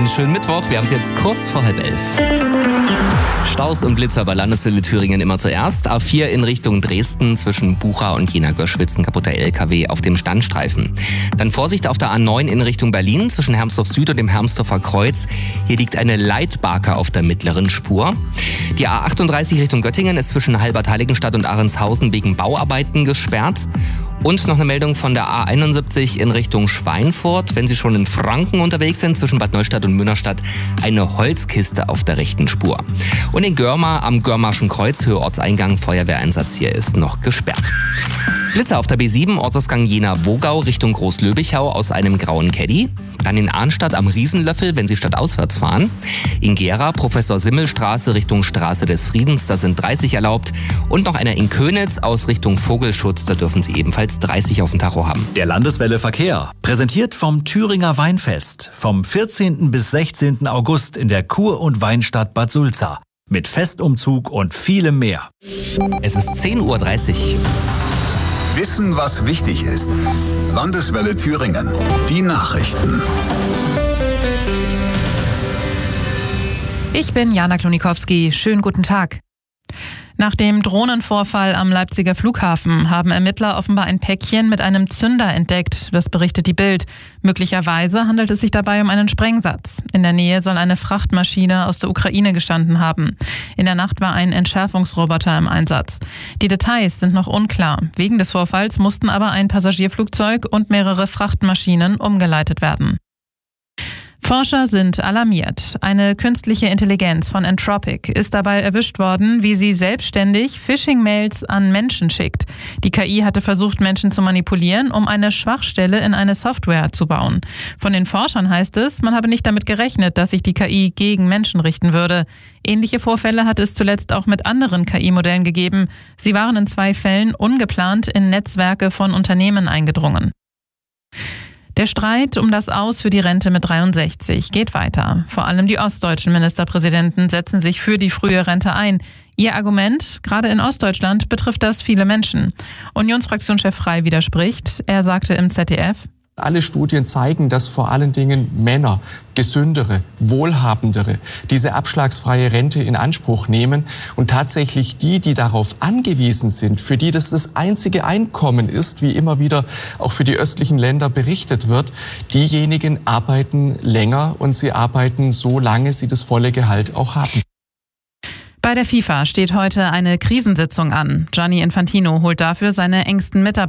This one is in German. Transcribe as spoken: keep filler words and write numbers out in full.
schönen Mittwoch. Wir haben es jetzt kurz vor halb elf. Staus und Blitzer bei Landeswelle Thüringen immer zuerst. A vier in Richtung Dresden zwischen Bucha und Jena-Göschwitz, ein kaputter L K W auf dem Standstreifen. Dann Vorsicht auf der A neun in Richtung Berlin zwischen Hermsdorf Süd und dem Hermsdorfer Kreuz. Hier liegt eine Leitbarke auf der mittleren Spur. Die A achtunddreißig Richtung Göttingen ist zwischen Halbert-Heiligenstadt und Ahrenshausen wegen Bauarbeiten gesperrt. Und noch eine Meldung von der A einundsiebzig in Richtung Schweinfurt. Wenn Sie schon in Franken unterwegs sind, zwischen Bad Neustadt und Münnerstadt, eine Holzkiste auf der rechten Spur. Und in Görma am Görmarschen Kreuz, Höhe Ortseingang, Feuerwehreinsatz hier ist noch gesperrt. Blitzer auf der B sieben, Ortsausgang Jena-Wogau Richtung Großlöbichau aus einem grauen Caddy. Dann in Arnstadt am Riesenlöffel, wenn Sie stadtauswärts fahren. In Gera, Professor-Simmel-Straße Richtung Straße des Friedens, da sind dreißig erlaubt. Und noch einer in Köniz aus Richtung Vogelschutz, da dürfen Sie ebenfalls dreißig auf dem Tacho haben. Der Landeswelle Verkehr, präsentiert vom Thüringer Weinfest. Vom vierzehnten bis sechzehnten August in der Kur- und Weinstadt Bad Sulza. Mit Festumzug und vielem mehr. Es ist zehn Uhr dreißig. Wissen, was wichtig ist. Landeswelle Thüringen. Die Nachrichten. Ich bin Jana Klonikowski. Schönen guten Tag. Nach dem Drohnenvorfall am Leipziger Flughafen haben Ermittler offenbar ein Päckchen mit einem Zünder entdeckt. Das berichtet die Bild. Möglicherweise handelt es sich dabei um einen Sprengsatz. In der Nähe soll eine Frachtmaschine aus der Ukraine gestanden haben. In der Nacht war ein Entschärfungsroboter im Einsatz. Die Details sind noch unklar. Wegen des Vorfalls mussten aber ein Passagierflugzeug und mehrere Frachtmaschinen umgeleitet werden. Forscher sind alarmiert. Eine künstliche Intelligenz von Anthropic ist dabei erwischt worden, wie sie selbstständig Phishing-Mails an Menschen schickt. Die K I hatte versucht, Menschen zu manipulieren, um eine Schwachstelle in eine Software zu bauen. Von den Forschern heißt es, man habe nicht damit gerechnet, dass sich die K I gegen Menschen richten würde. Ähnliche Vorfälle hat es zuletzt auch mit anderen K I-Modellen gegeben. Sie waren in zwei Fällen ungeplant in Netzwerke von Unternehmen eingedrungen. Der Streit um das Aus für die Rente mit dreiundsechzig geht weiter. Vor allem die ostdeutschen Ministerpräsidenten setzen sich für die frühe Rente ein. Ihr Argument, gerade in Ostdeutschland betrifft das viele Menschen. Unionsfraktionschef Frey widerspricht. Er sagte im Z D F: Alle Studien zeigen, dass vor allen Dingen Männer, gesündere, wohlhabendere, diese abschlagsfreie Rente in Anspruch nehmen und tatsächlich die, die darauf angewiesen sind, für die das das einzige Einkommen ist, wie immer wieder auch für die östlichen Länder berichtet wird, diejenigen arbeiten länger und sie arbeiten so lange sie das volle Gehalt auch haben. Bei der FIFA steht heute eine Krisensitzung an. Gianni Infantino holt dafür seine engsten Mitarbeiter